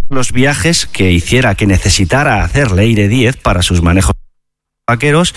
los viajes que necesitara hacer Leire Díez para sus manejos vaqueros,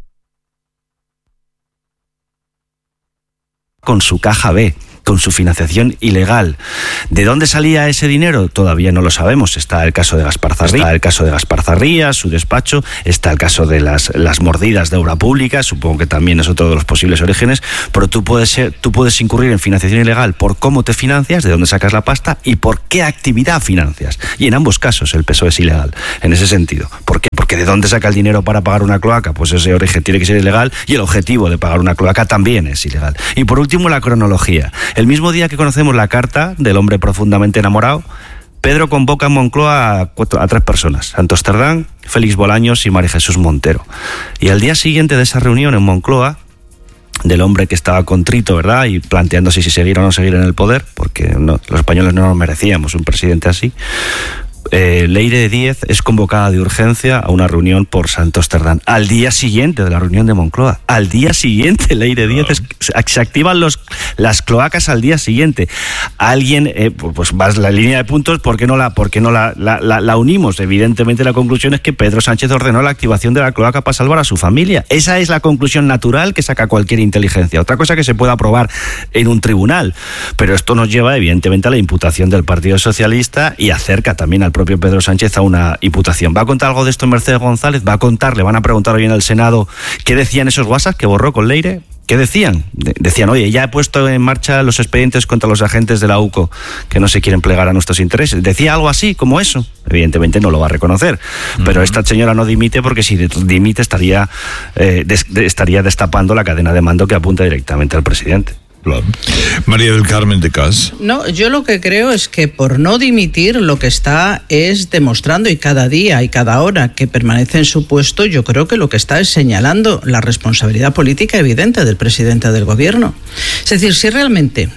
con su caja B, con su financiación ilegal. ¿De dónde salía ese dinero? Todavía no lo sabemos. Está el caso de Gaspar Zarría, su despacho, está el caso de las mordidas de obra pública, supongo que también es otro de los posibles orígenes, pero tú puedes incurrir en financiación ilegal por cómo te financias, de dónde sacas la pasta y por qué actividad financias. Y en ambos casos el PSOE es ilegal, en ese sentido. ¿Por qué? Porque ¿de dónde saca el dinero para pagar una cloaca? Pues ese origen tiene que ser ilegal y el objetivo de pagar una cloaca también es ilegal. Y por último, la cronología. El mismo día que conocemos la carta del hombre profundamente enamorado, Pedro convoca en Moncloa a 3 personas: Santos Cerdán, Félix Bolaños y María Jesús Montero. Y al día siguiente de esa reunión en Moncloa, del hombre que estaba contrito, ¿verdad?, y planteándose si seguir o no seguir en el poder, porque los españoles no nos merecíamos un presidente así, Leire Díez es convocada de urgencia a una reunión por Santos Cerdán. Al día siguiente de la reunión de Moncloa. Al día siguiente, Leire Díez se activan las cloacas al día siguiente. Alguien, pues vas la línea de puntos, ¿por qué no la unimos? Evidentemente la conclusión es que Pedro Sánchez ordenó la activación de la cloaca para salvar a su familia. Esa es la conclusión natural que saca cualquier inteligencia. Otra cosa que se pueda probar en un tribunal. Pero esto nos lleva evidentemente a la imputación del Partido Socialista y acerca también al propio Pedro Sánchez a una imputación. ¿Va a contar algo de esto Mercedes González? ¿Va a contar? Le van a preguntar hoy en el Senado qué decían esos WhatsApp que borró con Leire. ¿Qué decían? Decían, oye, ya he puesto en marcha los expedientes contra los agentes de la UCO que no se quieren plegar a nuestros intereses. ¿Decía algo así como eso? Evidentemente no lo va a reconocer. Pero esta señora no dimite, porque si dimite estaría destapando la cadena de mando que apunta directamente al presidente. Claro. María del Carmen de Cas. No, yo lo que creo es que por no dimitir lo que está es demostrando, y cada día y cada hora que permanece en su puesto, yo creo que lo que está es señalando la responsabilidad política evidente del presidente del gobierno. Es decir, si realmente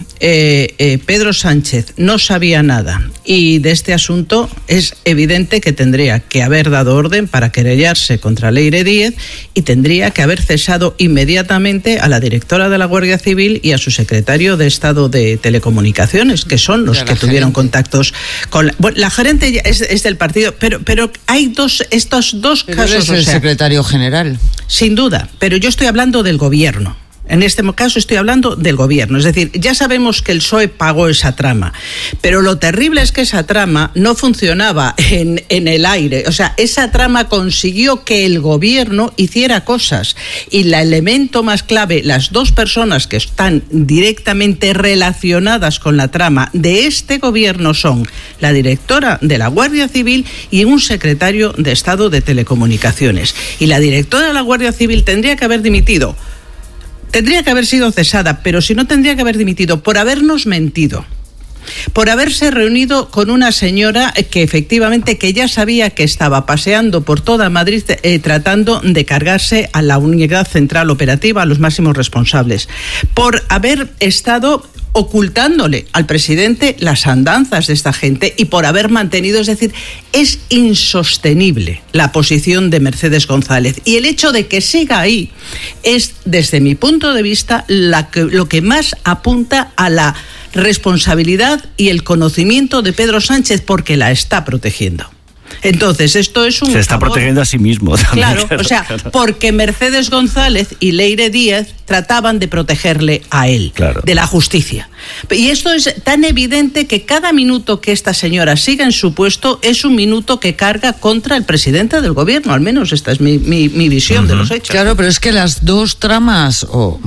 Pedro Sánchez no sabía nada y de este asunto, es evidente que tendría que haber dado orden para querellarse contra Leire Díez y tendría que haber cesado inmediatamente a la directora de la Guardia Civil y a su secretario de Estado de Telecomunicaciones, que son los que tuvieron contactos con la gerente es del partido, pero hay estos dos casos. Es el secretario general. Sin duda, pero yo estoy hablando del gobierno. En este caso estoy hablando del gobierno. Es decir, ya sabemos que el PSOE pagó esa trama, pero lo terrible es que esa trama no funcionaba en el aire. O sea, esa trama consiguió que el gobierno hiciera cosas. Y el elemento más clave, las 2 personas que están directamente relacionadas con la trama de este gobierno son la directora de la Guardia Civil y un secretario de Estado de Telecomunicaciones. Y la directora de la Guardia Civil tendría que haber dimitido. Tendría que haber sido cesada, pero si no, tendría que haber dimitido por habernos mentido, por haberse reunido con una señora que efectivamente que ya sabía que estaba paseando por toda Madrid tratando de cargarse a la unidad central operativa, a los máximos responsables, por haber estado ocultándole al presidente las andanzas de esta gente y por haber mantenido, es decir, es insostenible la posición de Mercedes González, y el hecho de que siga ahí es, desde mi punto de vista, lo que más apunta a la responsabilidad y el conocimiento de Pedro Sánchez, porque la está protegiendo. Entonces, esto es un se está protegiendo a sí mismo también, claro, o sea, porque Mercedes González y Leire Díez trataban de protegerle a él, claro, de la justicia. Y esto es tan evidente que cada minuto que esta señora siga en su puesto es un minuto que carga contra el presidente del gobierno. Al menos esta es mi visión de los hechos. Claro, pero es que las 2 tramas,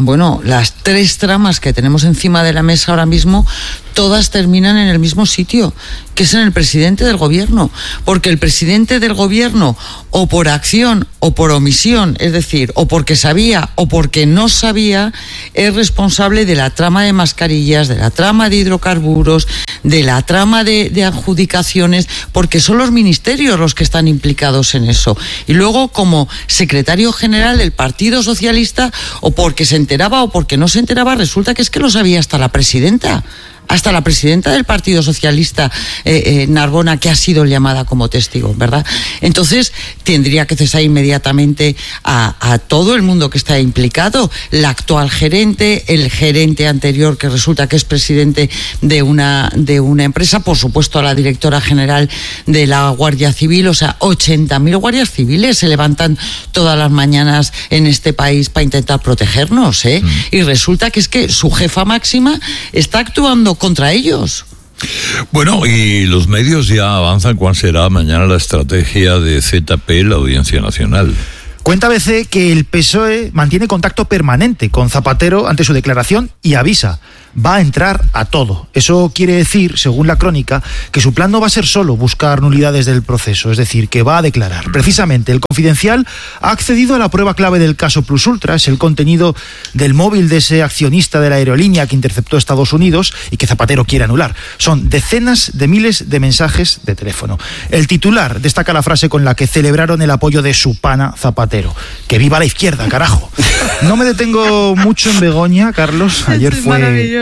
las 3 tramas que tenemos encima de la mesa ahora mismo, todas terminan en el mismo sitio, que es en el presidente del gobierno. Porque el presidente del gobierno, o por acción o por omisión, es decir, o porque sabía o porque no sabía, es responsable de la trama de mascarillas, de la trama de hidrocarburos, de la trama de adjudicaciones, porque son los ministerios los que están implicados en eso. Y luego, como secretario general del Partido Socialista, o porque se enteraba o porque no se enteraba, resulta que es que lo sabía hasta la presidenta. hasta la presidenta del Partido Socialista, Narbona, que ha sido llamada como testigo, ¿verdad? Entonces, tendría que cesar inmediatamente a todo el mundo que está implicado, la actual gerente, el gerente anterior que resulta que es presidente de una empresa, por supuesto a la directora general de la Guardia Civil. O sea, 80.000 guardias civiles se levantan todas las mañanas en este país para intentar protegernos, ¿eh? Y resulta que es que su jefa máxima está actuando contra ellos. Bueno, y los medios ya avanzan cuál será mañana la estrategia de ZP, la Audiencia Nacional. Cuenta ABC que el PSOE mantiene contacto permanente con Zapatero ante su declaración y avisa, va a entrar a todo. Eso quiere decir, según la crónica, que su plan no va a ser solo buscar nulidades del proceso, es decir, que va a declarar. Precisamente, el Confidencial ha accedido a la prueba clave del caso Plus Ultra, es el contenido del móvil de ese accionista de la aerolínea que interceptó Estados Unidos y que Zapatero quiere anular. Son decenas de miles de mensajes de teléfono. El titular destaca la frase con la que celebraron el apoyo de su pana Zapatero. ¡Que viva la izquierda, carajo! No me detengo mucho en Begoña, Carlos. Ayer fue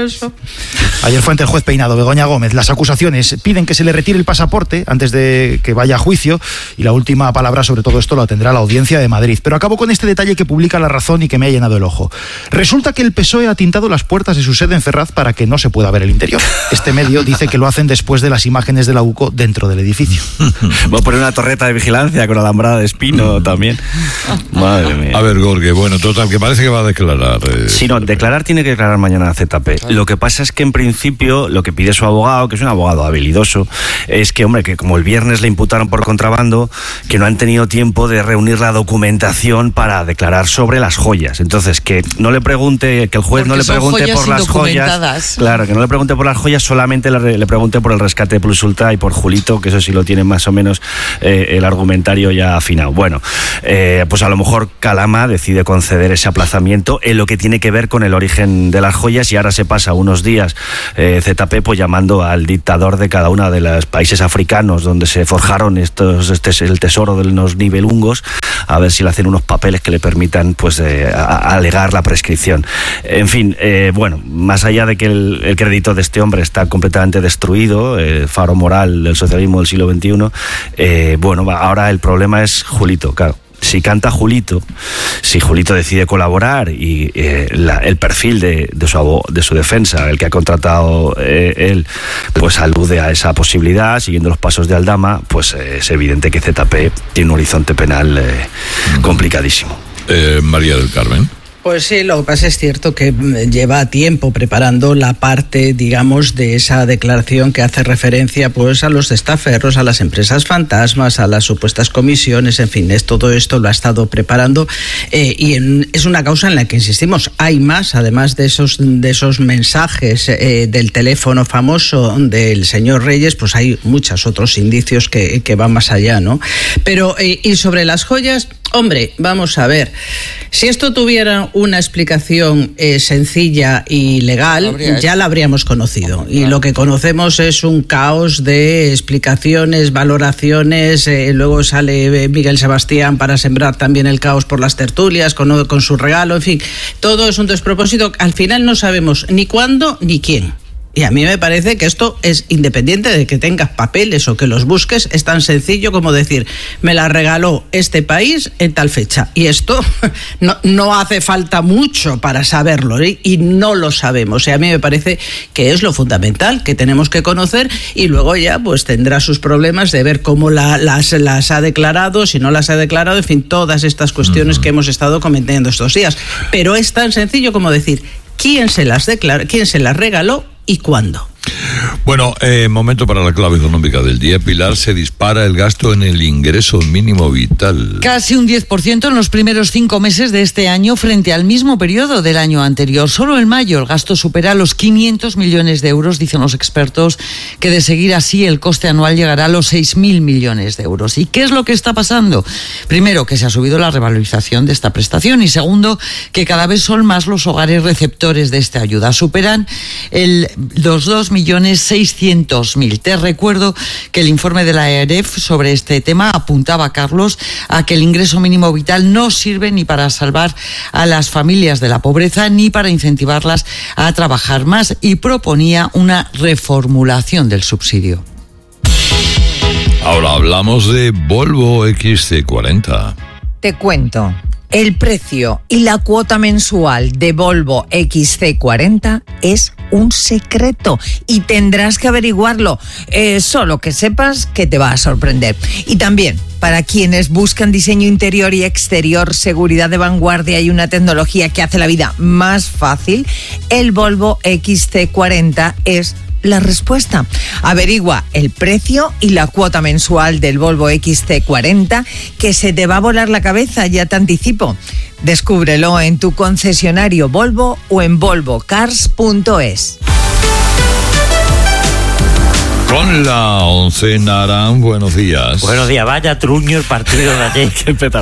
ante el juez Peinado, Begoña Gómez. Las acusaciones piden que se le retire el pasaporte antes de que vaya a juicio y la última palabra sobre todo esto la tendrá la Audiencia de Madrid. Pero acabo con este detalle que publica La Razón y que me ha llenado el ojo. Resulta que el PSOE ha tintado las puertas de su sede en Ferraz para que no se pueda ver el interior. Este medio dice que lo hacen después de las imágenes de la UCO dentro del edificio. Voy a poner una torreta de vigilancia con alambrada de espino también. Madre mía. A ver, Gorge, bueno, total, que parece que va a declarar. Sí, no, declarar tiene que declarar mañana a ZP. Lo que pasa es que en principio lo que pide su abogado, que es un abogado habilidoso, es que, hombre, que como el viernes le imputaron por contrabando, que no han tenido tiempo de reunir la documentación para declarar sobre las joyas. Entonces, que no le pregunte, que el juez no le pregunte por las joyas. Claro, que no le pregunte por las joyas, solamente le pregunte por el rescate de Plus Ultra y por Julito, que eso sí lo tiene más o menos el argumentario ya afinado. Bueno, pues a lo mejor Calama decide conceder ese aplazamiento en lo que tiene que ver con el origen de las joyas, y ahora se pasa unos días ZP pues llamando al dictador de cada uno de los países africanos donde se forjaron el tesoro de los nibelungos, a ver si le hacen unos papeles que le permitan pues alegar la prescripción. En fin, bueno, más allá de que el crédito de este hombre está completamente destruido, faro moral del socialismo del siglo XXI, bueno, ahora el problema es Julito, claro. Si canta Julito, si Julito decide colaborar y el perfil de su defensa, el que ha contratado él, pues alude a esa posibilidad, siguiendo los pasos de Aldama, pues es evidente que ZP tiene un horizonte penal complicadísimo. María del Carmen. Pues sí, lo que pasa es cierto que lleva tiempo preparando la parte, digamos, de esa declaración que hace referencia pues a los testaferros, a las empresas fantasmas, a las supuestas comisiones, en fin, todo esto lo ha estado preparando y es una causa en la que insistimos. Hay más, además de esos mensajes del teléfono famoso del señor Reyes, pues hay muchos otros indicios que van más allá, ¿no? Pero, y sobre las joyas, hombre, vamos a ver, si esto tuviera una explicación sencilla y legal, ya la habríamos conocido. Y lo que conocemos es un caos de explicaciones, valoraciones, luego sale Miguel Sebastián para sembrar también el caos por las tertulias, con su regalo, en fin, todo es un despropósito. Al final no sabemos ni cuándo ni quién. Y a mí me parece que esto es, independiente de que tengas papeles o que los busques, es tan sencillo como decir, me la regaló este país en tal fecha. Y esto no hace falta mucho para saberlo, ¿eh? Y no lo sabemos. Y a mí me parece que es lo fundamental, que tenemos que conocer, y luego ya pues tendrá sus problemas de ver cómo las ha declarado, si no las ha declarado, en fin, todas estas cuestiones que hemos estado comentando estos días. Pero es tan sencillo como decir, ¿quién se las declaró, quién se las regaló y cuándo? Bueno, momento para la clave económica del día. Pilar, se dispara el gasto en el ingreso mínimo vital. Casi un 10% en los primeros 5 meses de este año frente al mismo periodo del año anterior. Solo en mayo el gasto supera los 500 millones de euros, dicen los expertos, que de seguir así el coste anual llegará a los 6.000 millones de euros. ¿Y qué es lo que está pasando? Primero, que se ha subido la revalorización de esta prestación, y segundo, que cada vez son más los hogares receptores de esta ayuda. Superan los 2,5 4.600.000. Te recuerdo que el informe de la AEREF sobre este tema apuntaba, Carlos, a que el ingreso mínimo vital no sirve ni para salvar a las familias de la pobreza ni para incentivarlas a trabajar más, y proponía una reformulación del subsidio. Ahora hablamos de Volvo XC40. Te cuento. El precio y la cuota mensual de Volvo XC40 es un secreto y tendrás que averiguarlo. Solo que sepas que te va a sorprender. Y también, para quienes buscan diseño interior y exterior, seguridad de vanguardia y una tecnología que hace la vida más fácil, el Volvo XC40 es la respuesta. Averigua el precio y la cuota mensual del Volvo XC40, que se te va a volar la cabeza, ya te anticipo. Descúbrelo en tu concesionario Volvo o en volvocars.es. Con la 11, Naran, buenos días. Buenos días, vaya truño el partido de ayer. Qué espectacular.